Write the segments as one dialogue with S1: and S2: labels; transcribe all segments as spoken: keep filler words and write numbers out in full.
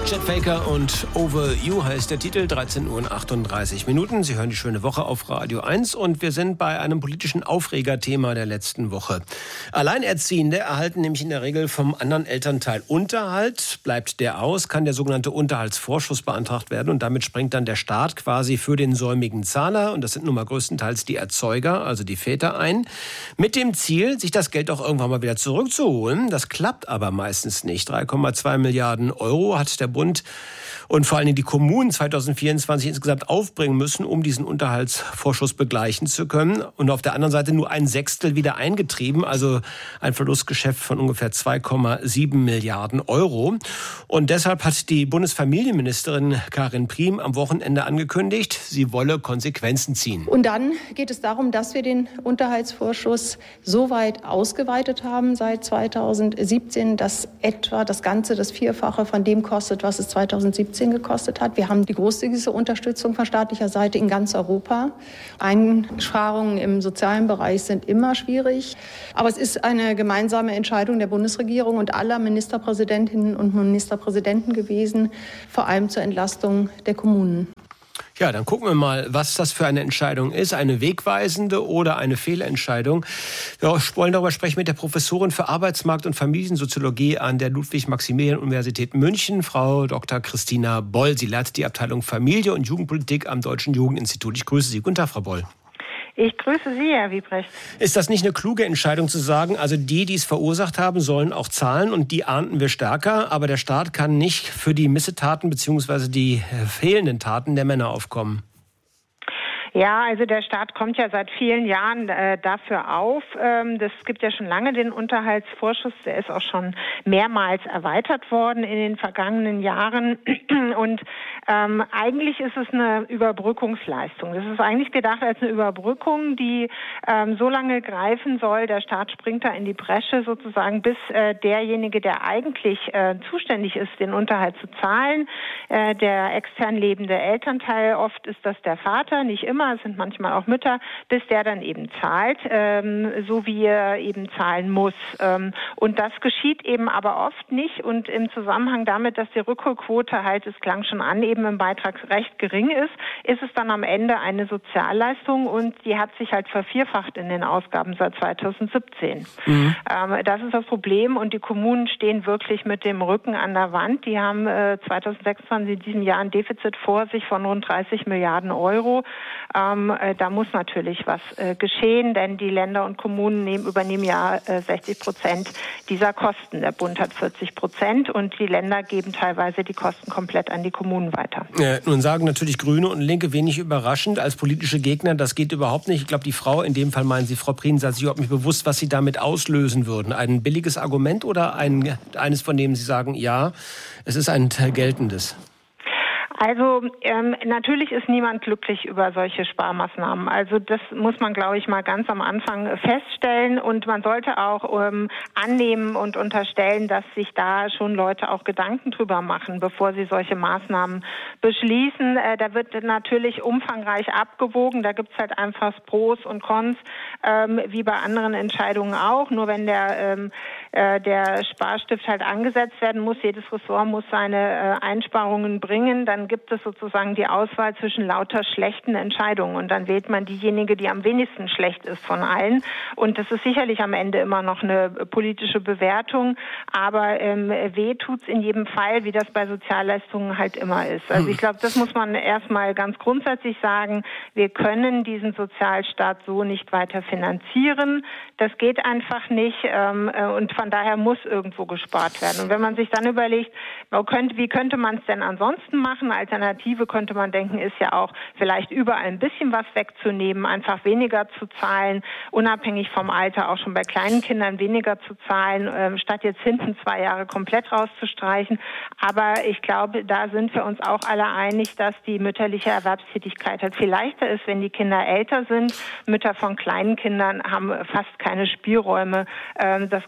S1: Chet Faker und Over You heißt der Titel, dreizehn Uhr achtunddreißig Minuten. Sie hören die schöne Woche auf Radio eins und wir sind bei einem politischen Aufregerthema der letzten Woche. Alleinerziehende erhalten nämlich in der Regel vom anderen Elternteil Unterhalt. Bleibt der aus, kann der sogenannte Unterhaltsvorschuss beantragt werden und damit springt dann der Staat quasi für den säumigen Zahler, und das sind nun mal größtenteils die Erzeuger, also die Väter, ein, mit dem Ziel, sich das Geld auch irgendwann mal wieder zurückzuholen. Das klappt aber meistens nicht. drei Komma zwei Milliarden Euro hat der Bund und vor allem die Kommunen zweitausendvierundzwanzig insgesamt aufbringen müssen, um diesen Unterhaltsvorschuss begleichen zu können. Und auf der anderen Seite nur ein Sechstel wieder eingetrieben, also ein Verlustgeschäft von ungefähr zwei Komma sieben Milliarden Euro. Und deshalb hat die Bundesfamilienministerin Karin Priem am Wochenende angekündigt, sie wolle Konsequenzen ziehen.
S2: Und dann geht es darum, dass wir den Unterhaltsvorschuss so weit ausgeweitet haben seit zweitausendsiebzehn, dass etwa das Ganze das Vierfache von dem kostet, was es zweitausendsiebzehn gekostet hat. Wir haben die großzügigste Unterstützung von staatlicher Seite in ganz Europa. Einsparungen im sozialen Bereich sind immer schwierig. Aber es ist eine gemeinsame Entscheidung der Bundesregierung und aller Ministerpräsidentinnen und Ministerpräsidenten gewesen, vor allem zur Entlastung der Kommunen.
S1: Ja, dann gucken wir mal, was das für eine Entscheidung ist. Eine wegweisende oder eine Fehlentscheidung. Wir wollen darüber sprechen mit der Professorin für Arbeitsmarkt- und Familiensoziologie an der Ludwig-Maximilian-Universität München, Frau Doktor Christina Boll. Sie leitet die Abteilung Familie und Jugendpolitik am Deutschen Jugendinstitut. Ich grüße Sie. Guten Tag, Frau Boll.
S3: Ich grüße Sie, Herr Wiebrecht.
S1: Ist das nicht eine kluge Entscheidung zu sagen, also die, die es verursacht haben, sollen auch zahlen und die ahnden wir stärker, aber der Staat kann nicht für die Missetaten bzw. die fehlenden Taten der Männer aufkommen?
S3: Ja, also der Staat kommt ja seit vielen Jahren äh, dafür auf. Ähm, das gibt ja schon lange den Unterhaltsvorschuss. Der ist auch schon mehrmals erweitert worden in den vergangenen Jahren. Und ähm, eigentlich ist es eine Überbrückungsleistung. Das ist eigentlich gedacht als eine Überbrückung, die ähm, so lange greifen soll. Der Staat springt da in die Bresche sozusagen, bis äh, derjenige, der eigentlich äh, zuständig ist, den Unterhalt zu zahlen, äh, der extern lebende Elternteil, oft ist das der Vater, nicht immer, es sind manchmal auch Mütter, bis der dann eben zahlt, ähm, so wie er eben zahlen muss. Ähm, und das geschieht eben aber oft nicht. Und im Zusammenhang damit, dass die Rückholquote halt, es klang schon an, eben im Beitrag recht gering ist, ist es dann am Ende eine Sozialleistung und die hat sich halt vervierfacht in den Ausgaben seit zweitausendsiebzehn. Mhm. Ähm, das ist das Problem und die Kommunen stehen wirklich mit dem Rücken an der Wand. Die haben äh, zweitausendsechsundzwanzig in diesem Jahr ein Defizit vor sich von rund dreißig Milliarden Euro. Ähm, äh, da muss natürlich was äh, geschehen, denn die Länder und Kommunen nehmen, übernehmen ja äh, sechzig Prozent dieser Kosten. Der Bund hat vierzig Prozent und die Länder geben teilweise die Kosten komplett an die Kommunen weiter.
S1: Ja, nun sagen natürlich Grüne und Linke wenig überraschend als politische Gegner, das geht überhaupt nicht. Ich glaube, die Frau, in dem Fall meinen Sie, Frau Prien, sagt sich überhaupt nicht bewusst, was Sie damit auslösen würden. Ein billiges Argument oder ein, eines, von dem Sie sagen, ja, es ist ein geltendes?
S3: Also ähm, natürlich ist niemand glücklich über solche Sparmaßnahmen. Also das muss man, glaube ich, mal ganz am Anfang feststellen. Und man sollte auch ähm, annehmen und unterstellen, dass sich da schon Leute auch Gedanken drüber machen, bevor sie solche Maßnahmen beschließen. Äh, da wird natürlich umfangreich abgewogen. Da gibt's halt einfach Pros und Cons, ähm, wie bei anderen Entscheidungen auch. Nur wenn der, ähm, äh, der Sparstift halt angesetzt werden muss, jedes Ressort muss seine äh, Einsparungen bringen, dann gibt es sozusagen die Auswahl zwischen lauter schlechten Entscheidungen und dann wählt man diejenige, die am wenigsten schlecht ist von allen. Und das ist sicherlich am Ende immer noch eine politische Bewertung, aber ähm, weh tut's in jedem Fall, wie das bei Sozialleistungen halt immer ist. Also ich glaube, das muss man erstmal ganz grundsätzlich sagen. Wir können diesen Sozialstaat so nicht weiter finanzieren. Das geht einfach nicht ähm, und von daher muss irgendwo gespart werden. Und wenn man sich dann überlegt, wie könnte man es denn ansonsten machen? Alternative könnte man denken, ist ja auch vielleicht überall ein bisschen was wegzunehmen, einfach weniger zu zahlen, unabhängig vom Alter, auch schon bei kleinen Kindern weniger zu zahlen, äh, statt jetzt hinten zwei Jahre komplett rauszustreichen. Aber ich glaube, da sind wir uns auch alle einig, dass die mütterliche Erwerbstätigkeit halt viel leichter ist, wenn die Kinder älter sind. Mütter von kleinen Kindern haben fast keine Spielräume, äh, das Geld selbst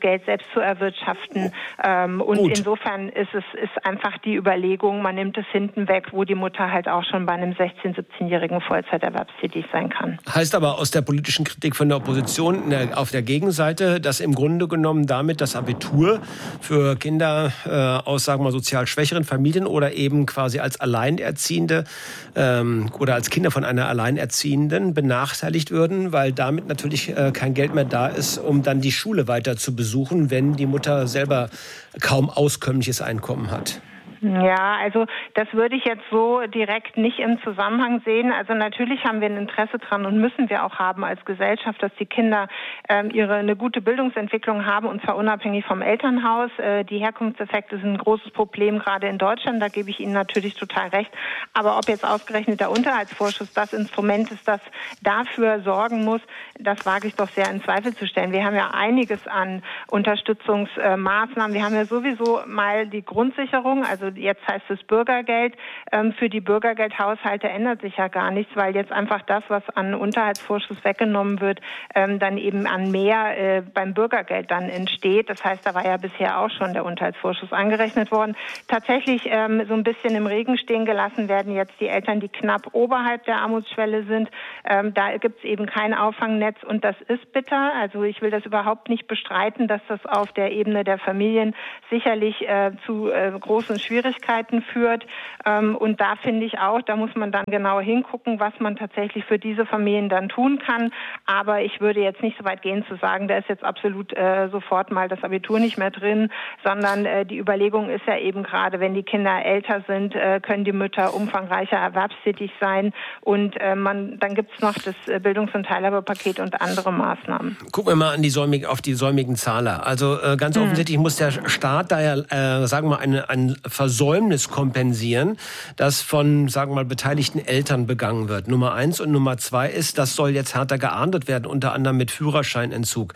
S3: zu erwirtschaften. Ähm, und Gut. insofern ist es ist einfach die Überlegung, man nimmt es hinten weg, wo die Mutter halt auch schon bei einem sechzehn-, siebzehnjährigen Vollzeiterwerbstätig sein kann.
S1: Heißt aber aus der politischen Kritik von der Opposition auf der Gegenseite, dass im Grunde genommen damit das Abitur für Kinder äh, aus, sagen wir mal, sozial schwächeren Familien oder eben quasi als Alleinerziehende ähm, oder als Kinder von einer Alleinerziehenden benachteiligt würden, weil damit natürlich äh, kein Geld mehr da ist, um dann die Schule weiter zu besuchen, wenn die Mutter selber kaum auskömmliches Einkommen hat.
S3: Ja, also das würde ich jetzt so direkt nicht im Zusammenhang sehen. Also natürlich haben wir ein Interesse dran und müssen wir auch haben als Gesellschaft, dass die Kinder ähm, ihre eine gute Bildungsentwicklung haben, und zwar unabhängig vom Elternhaus. Äh, die Herkunftseffekte sind ein großes Problem, gerade in Deutschland. Da gebe ich Ihnen natürlich total recht. Aber ob jetzt ausgerechnet der Unterhaltsvorschuss das Instrument ist, das dafür sorgen muss, das wage ich doch sehr in Zweifel zu stellen. Wir haben ja einiges an Unterstützungsmaßnahmen. Wir haben ja sowieso mal die Grundsicherung, also jetzt heißt es Bürgergeld. Für die Bürgergeldhaushalte ändert sich ja gar nichts, weil jetzt einfach das, was an Unterhaltsvorschuss weggenommen wird, dann eben an mehr beim Bürgergeld dann entsteht. Das heißt, da war ja bisher auch schon der Unterhaltsvorschuss angerechnet worden. Tatsächlich so ein bisschen im Regen stehen gelassen werden jetzt die Eltern, die knapp oberhalb der Armutsschwelle sind. Da gibt es eben kein Auffangnetz, und das ist bitter. Also ich will das überhaupt nicht bestreiten, dass das auf der Ebene der Familien sicherlich zu großen Schwierigkeiten Schwierigkeiten führt. Und da finde ich auch, da muss man dann genau hingucken, was man tatsächlich für diese Familien dann tun kann. Aber ich würde jetzt nicht so weit gehen zu sagen, da ist jetzt absolut äh, sofort mal das Abitur nicht mehr drin, sondern äh, die Überlegung ist ja eben gerade, wenn die Kinder älter sind, äh, können die Mütter umfangreicher erwerbstätig sein. Und äh, man, dann gibt es noch das Bildungs- und Teilhabepaket und andere Maßnahmen.
S1: Gucken wir mal an die säumig, auf die säumigen Zahler. Also äh, ganz hm. offensichtlich muss der Staat da ja, äh, sagen wir mal, eine, ein Versäumnis kompensieren, das von, sagen wir mal, beteiligten Eltern begangen wird. Nummer eins. Und Nummer zwei ist, das soll jetzt härter geahndet werden, unter anderem mit Führerscheinentzug.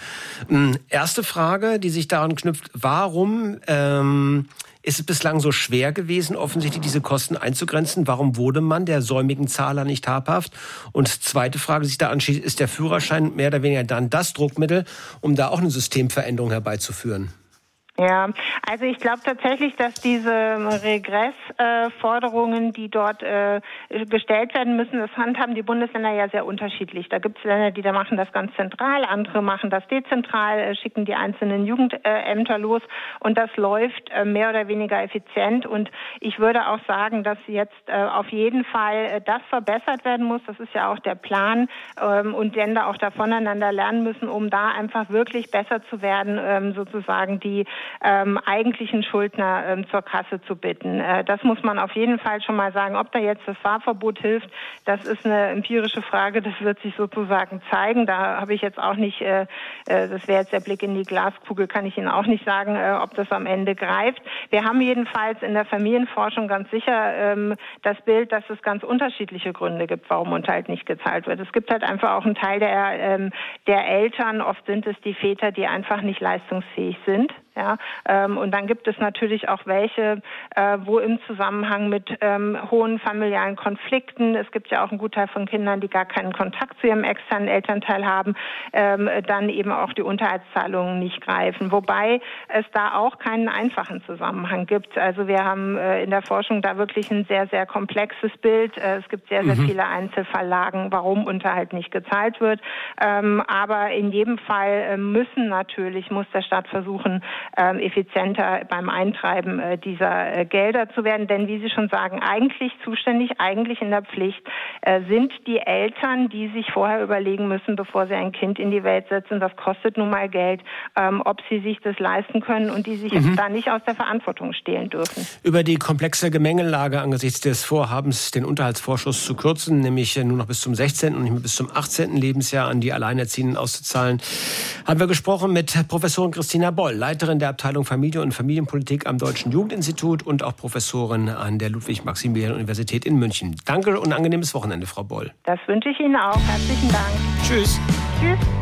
S1: Erste Frage, die sich daran knüpft, warum ähm, ist es bislang so schwer gewesen, offensichtlich diese Kosten einzugrenzen? Warum wurde man der säumigen Zahler nicht habhaft? Und zweite Frage, die sich da anschließt, ist der Führerschein mehr oder weniger dann das Druckmittel, um da auch eine Systemveränderung herbeizuführen?
S3: Ja, also ich glaube tatsächlich, dass diese Regressforderungen, äh, die dort äh, gestellt werden müssen, das handhaben die Bundesländer ja sehr unterschiedlich. Da gibt es Länder, die da machen das ganz zentral, andere machen das dezentral, äh, schicken die einzelnen Jugendämter los, und das läuft äh, mehr oder weniger effizient. Und ich würde auch sagen, dass jetzt äh, auf jeden Fall äh, das verbessert werden muss. Das ist ja auch der Plan, ähm, und Länder auch da voneinander lernen müssen, um da einfach wirklich besser zu werden, ähm, sozusagen die Ähm, eigentlichen Schuldner ähm, zur Kasse zu bitten. Äh, das muss man auf jeden Fall schon mal sagen. Ob da jetzt das Fahrverbot hilft, das ist eine empirische Frage. Das wird sich sozusagen zeigen. Da habe ich jetzt auch nicht, äh, äh, das wäre jetzt der Blick in die Glaskugel, kann ich Ihnen auch nicht sagen, äh, ob das am Ende greift. Wir haben jedenfalls in der Familienforschung ganz sicher ähm, das Bild, dass es ganz unterschiedliche Gründe gibt, warum Unterhalt nicht gezahlt wird. Es gibt halt einfach auch einen Teil der, ähm, der Eltern, oft sind es die Väter, die einfach nicht leistungsfähig sind. Ja, ähm, und dann gibt es natürlich auch welche, äh, wo im Zusammenhang mit ähm, hohen familialen Konflikten, es gibt ja auch einen Gutteil von Kindern, die gar keinen Kontakt zu ihrem externen Elternteil haben, ähm, dann eben auch die Unterhaltszahlungen nicht greifen. Wobei es da auch keinen einfachen Zusammenhang gibt. Also wir haben äh, in der Forschung da wirklich ein sehr, sehr komplexes Bild. Äh, es gibt sehr, sehr mhm. viele Einzelfalllagen, warum Unterhalt nicht gezahlt wird. Ähm, aber in jedem Fall äh, müssen natürlich, muss der Staat versuchen, Ähm, effizienter beim Eintreiben äh, dieser äh, Gelder zu werden. Denn wie Sie schon sagen, eigentlich zuständig, eigentlich in der Pflicht äh, sind die Eltern, die sich vorher überlegen müssen, bevor sie ein Kind in die Welt setzen, das kostet nun mal Geld, ähm, ob sie sich das leisten können, und die sich mhm. da nicht aus der Verantwortung stehlen dürfen.
S1: Über die komplexe Gemengelage angesichts des Vorhabens, den Unterhaltsvorschuss zu kürzen, nämlich nur noch bis zum sechzehnten und nicht mehr bis zum achtzehnten Lebensjahr an die Alleinerziehenden auszuzahlen, haben wir gesprochen mit Professorin Christina Boll, Leiterin der Abteilung Familie und Familienpolitik am Deutschen Jugendinstitut und auch Professorin an der Ludwig-Maximilian-Universität in München. Danke und ein angenehmes Wochenende, Frau Boll.
S3: Das wünsche ich Ihnen auch. Herzlichen Dank.
S1: Tschüss.
S3: Tschüss.